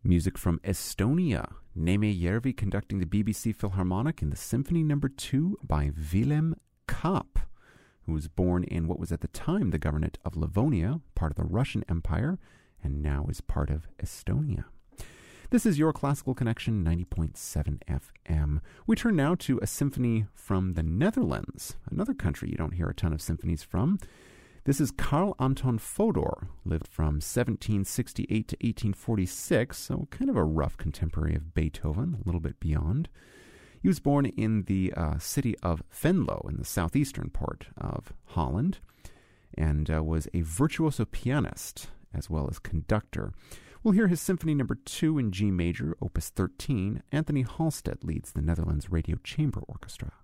Music from Estonia. Neeme Järvi conducting the BBC Philharmonic in the Symphony No. 2 by Willem Kaap, who was born in what was at the time the Governorate of Livonia, part of the Russian Empire, and now is part of Estonia. This is your Classical Connection 90.7 FM. We turn now to a symphony from the Netherlands, another country you don't hear a ton of symphonies from. This is Carl Anton Fodor, lived from 1768 to 1846, so kind of a rough contemporary of Beethoven, a little bit beyond. He was born in the city of Venlo in the southeastern part of Holland, and was a virtuoso pianist as well as conductor. We'll hear his Symphony No. 2 in G major, Opus 13. Anthony Halstead leads the Netherlands Radio Chamber Orchestra.